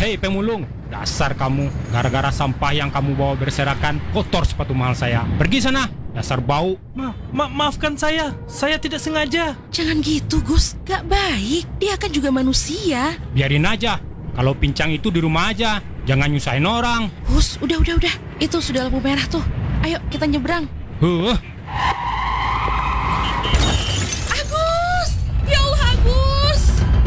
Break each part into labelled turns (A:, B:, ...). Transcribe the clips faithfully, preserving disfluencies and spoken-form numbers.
A: Hei pemulung, dasar kamu, gara-gara sampah yang kamu bawa berserakan, kotor sepatu mahal saya. Pergi sana, dasar bau.
B: Ma, ma maafkan saya, saya tidak sengaja.
C: Jangan gitu Gus, gak baik. Dia kan juga manusia.
A: Biarin aja, kalau pincang itu di rumah aja, jangan nyusahin orang.
C: Gus, udah udah udah, itu sudah lampu merah tuh. Ayo kita nyebrang.
A: Huh.
C: Agus, ya Allah Agus.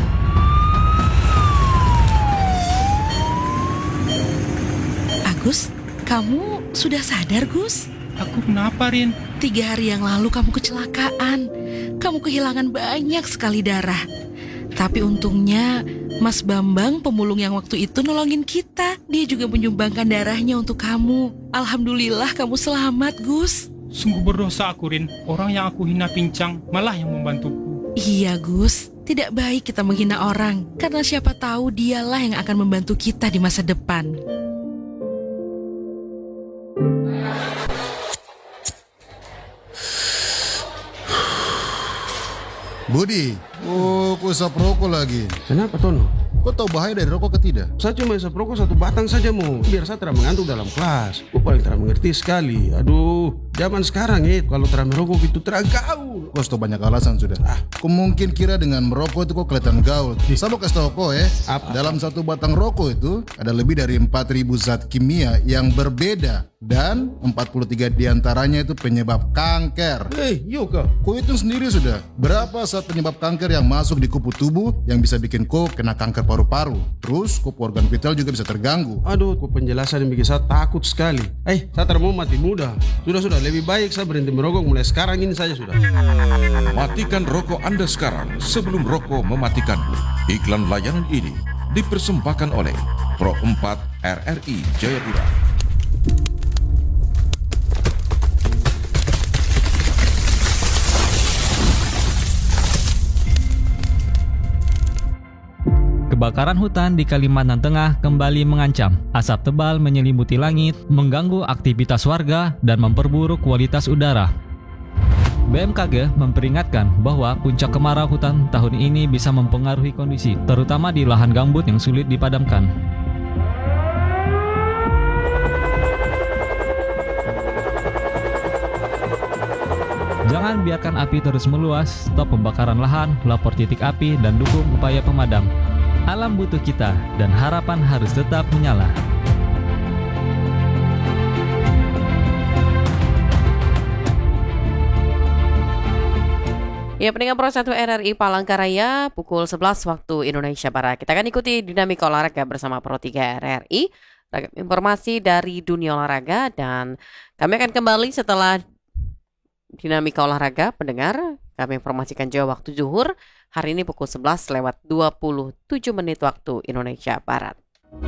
C: Agus, kamu sudah sadar Gus?
A: Aku kenapa, Rin?
C: Tiga hari yang lalu kamu kecelakaan. Kamu kehilangan banyak sekali darah. Tapi untungnya Mas Bambang, pemulung yang waktu itu nolongin kita. Dia juga menyumbangkan darahnya untuk kamu. Alhamdulillah kamu selamat, Gus.
A: Sungguh berdosa aku, Rin. Orang yang aku hina pincang malah yang membantuku.
C: Iya, Gus. Tidak baik kita menghina orang. Karena siapa tahu dialah yang akan membantu kita di masa depan.
D: Budi, oh kau isap rokok lagi.
E: Kenapa Tono?
D: Kau tahu bahaya dari rokok ke tidak?
E: Saya cuma isap rokok satu batang saja Mo, biar saya tidak mengantuk dalam kelas. Kau paling tidak mengerti sekali. Aduh, zaman sekarang ya kalau tidak merokok itu tidak gaul.
D: Kau sudah banyak alasan sudah. Ah. Kau mungkin kira dengan merokok itu kau kelihatan gaul. Saya mau kasih tahu kau ya, apa? Dalam satu batang rokok itu ada lebih dari empat ribu zat kimia yang berbeda. Dan empat puluh tiga diantaranya itu penyebab kanker.
E: Hei, yuk kau.
D: Kau itu sendiri sudah. Berapa zat penyebab kanker yang masuk di kupu tubuh yang bisa bikin kau kena kanker paru-paru. Terus kupu organ vital juga bisa terganggu.
E: Aduh, kau penjelasan yang bikin saya takut sekali. Eh, saya tidak mau mati muda. Sudah-sudah, lebih baik saya berhenti merokok mulai sekarang ini saja sudah.
F: Matikan rokok Anda sekarang sebelum rokok mematikanmu. Iklan layanan ini dipersembahkan oleh Pro empat R R I Jayapura.
G: Kebakaran hutan di Kalimantan Tengah kembali mengancam. Asap tebal menyelimuti langit, mengganggu aktivitas warga, dan memperburuk kualitas udara. B M K G memperingatkan bahwa puncak kemarau hutan tahun ini bisa mempengaruhi kondisi, terutama di lahan gambut yang sulit dipadamkan. Jangan biarkan api terus meluas, stop pembakaran lahan, lapor titik api, dan dukung upaya pemadam. Alam butuh kita, dan harapan harus tetap menyala.
H: Ya, pendengar Pro satu R R I Palangkaraya pukul sebelas waktu Indonesia Barat. Kita akan ikuti dinamika olahraga bersama Pro tiga R R I. Informasi dari dunia olahraga, dan kami akan kembali setelah dinamika olahraga. Pendengar, kami informasikan juga waktu zuhur hari ini pukul sebelas lewat dua puluh tujuh menit waktu Indonesia Barat.